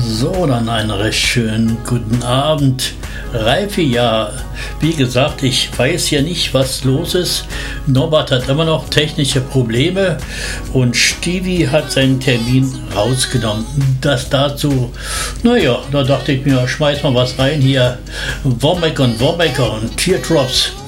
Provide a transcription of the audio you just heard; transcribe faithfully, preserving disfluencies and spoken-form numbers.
So, dann einen recht schönen guten Abend. Reife, ja, wie gesagt, ich weiß ja nicht, was los ist. Norbert hat immer noch technische Probleme und Stevie hat seinen Termin rausgenommen. Das dazu, naja, da dachte ich mir, schmeiß mal was rein hier. Womack und Womack und Teardrops.